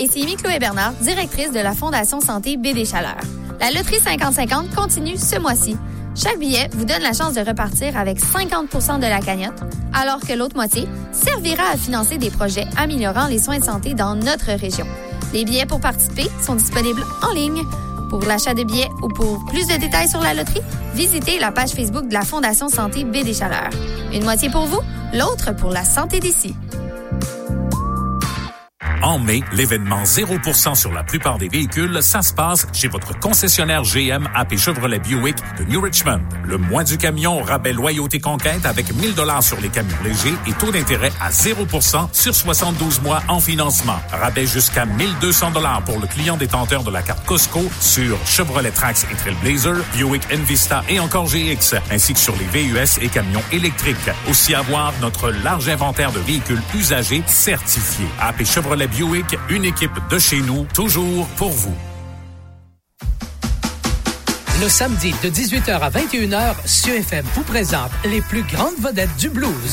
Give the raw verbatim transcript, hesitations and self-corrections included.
Ici Amy Chloé-Bernard, directrice de la Fondation Santé B D Chaleur. La loterie cinquante cinquante continue ce mois-ci. Chaque billet vous donne la chance de repartir avec cinquante pour cent de la cagnotte, alors que l'autre moitié servira à financer des projets améliorant les soins de santé dans notre région. Les billets pour participer sont disponibles en ligne. Pour l'achat de billets ou pour plus de détails sur la loterie, visitez la page Facebook de la Fondation Santé B D Chaleur. Une moitié pour vous, l'autre pour la santé d'ici. En mai, l'événement zéro pour cent sur la plupart des véhicules, ça se passe chez votre concessionnaire G M A P Chevrolet Buick de New Richmond. Le mois du camion, rabais loyauté conquête avec mille dollars sur les camions légers et taux d'intérêt à zéro pour cent sur soixante-douze mois en financement. Rabais jusqu'à mille deux cents dollars pour le client détenteur de la carte Costco sur Chevrolet Trax et Trailblazer, Buick Envista et encore G X, ainsi que sur les V U S et camions électriques. Aussi à voir notre large inventaire de véhicules usagés certifiés. A P Chevrolet Buick, une équipe de chez nous, toujours pour vous. Le samedi de dix-huit heures à vingt et une heures, C E F M vous présente les plus grandes vedettes du blues.